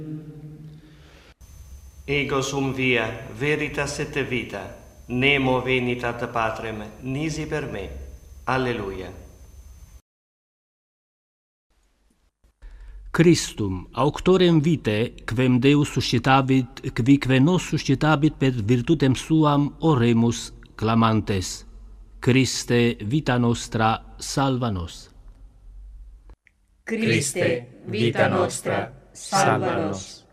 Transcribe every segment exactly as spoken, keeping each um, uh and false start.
Ego sum via, veritas et vita, nemo venitat Patrem, nisi per me. Alleluia. Christum, auctorem vitae, quem Deus suscitavit, quique nos suscitabit per virtutem suam, oremus clamantes. Christe, vita nostra, salva nos. Christe, vita nostra, salva nos.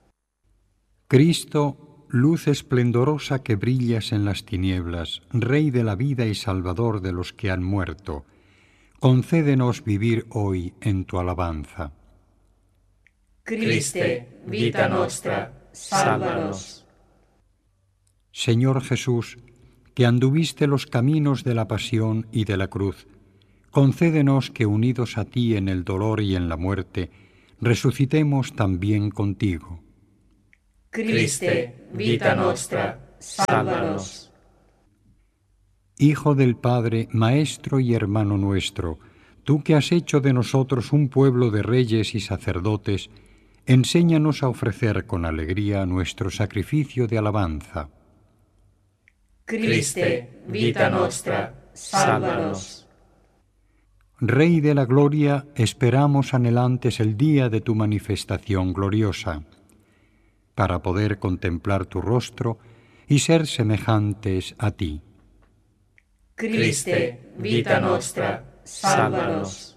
Cristo, luz esplendorosa que brillas en las tinieblas, Rey de la vida y Salvador de los que han muerto, concédenos vivir hoy en tu alabanza. Christe, vita nostra, salva nos. Señor Jesús, que anduviste los caminos de la pasión y de la cruz, concédenos que unidos a ti en el dolor y en la muerte, resucitemos también contigo. Christe, vita nostra, salva nos. Hijo del Padre, Maestro y hermano nuestro, tú que has hecho de nosotros un pueblo de reyes y sacerdotes, enséñanos a ofrecer con alegría nuestro sacrificio de alabanza. Christe, vita nostra, salva nos. Rey de la gloria, esperamos anhelantes el día de tu manifestación gloriosa, para poder contemplar tu rostro y ser semejantes a ti. Christe, vita nostra, salva nos.